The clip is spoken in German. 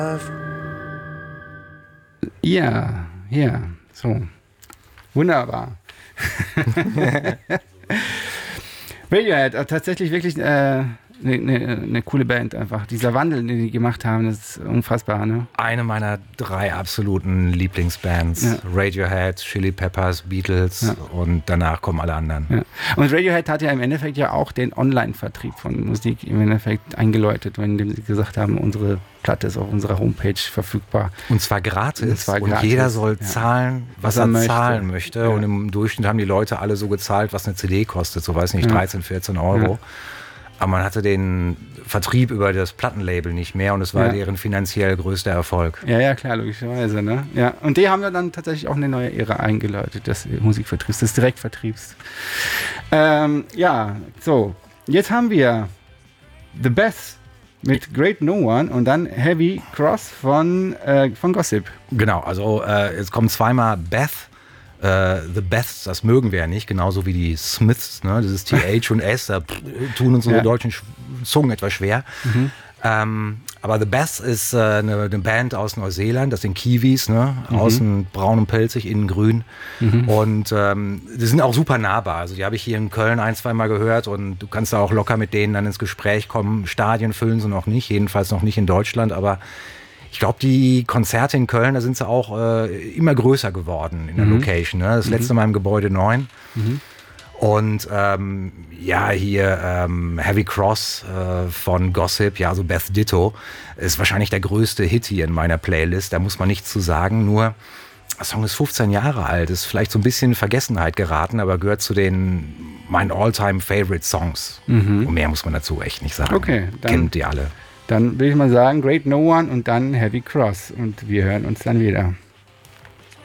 Ja, so. Wunderbar. Radiohead, tatsächlich wirklich eine coole Band einfach. Dieser Wandel, den die gemacht haben, das ist unfassbar, ne? Eine meiner 3 absoluten Lieblingsbands. Ja. Radiohead, Chili Peppers, Beatles und danach kommen alle anderen. Ja. Und Radiohead hat ja im Endeffekt ja auch den Online-Vertrieb von Musik im Endeffekt eingeläutet, indem sie gesagt haben, unsere Platte ist auf unserer Homepage verfügbar. Und zwar gratis. Und jeder soll zahlen, was er zahlen möchte. Ja. Und im Durchschnitt haben die Leute alle so gezahlt, was eine CD kostet. So, weiß nicht, 13, 14 Euro. Ja. Aber man hatte den Vertrieb über das Plattenlabel nicht mehr und es war deren finanziell größter Erfolg. Ja, klar, logischerweise. Ne? Ja. Und die haben dann tatsächlich auch eine neue Ära eingeläutet, des Musikvertriebs, des Direktvertriebs. So, jetzt haben wir The Beth mit Great No One und dann Heavy Cross von Gossip. Genau, also es kommen zweimal Beth. The Beths, das mögen wir ja nicht, genauso wie die Smiths, ne? Das ist TH und S, da tun uns unsere deutschen Zungen etwas schwer. Aber The Beths ist eine Band aus Neuseeland, das sind Kiwis, ne? Außen braun und pelzig, innen grün. Und die sind auch super nahbar. Also die habe ich hier in Köln 1-2 Mal gehört und du kannst da auch locker mit denen dann ins Gespräch kommen. Stadien füllen sie noch nicht, jedenfalls noch nicht in Deutschland, aber ich glaube, die Konzerte in Köln, da sind sie auch immer größer geworden in der Location. Ne? Das letzte Mal im Gebäude 9. Und hier Heavy Cross von Gossip, ja, so Beth Ditto, ist wahrscheinlich der größte Hit hier in meiner Playlist. Da muss man nichts zu sagen, nur der Song ist 15 Jahre alt, ist vielleicht so ein bisschen in Vergessenheit geraten, aber gehört zu meinen All-Time-Favorite-Songs. Und mehr muss man dazu echt nicht sagen. Okay, kennt ihr alle. Dann will ich mal sagen, Great No One und dann Heavy Cross. Und wir hören uns dann wieder.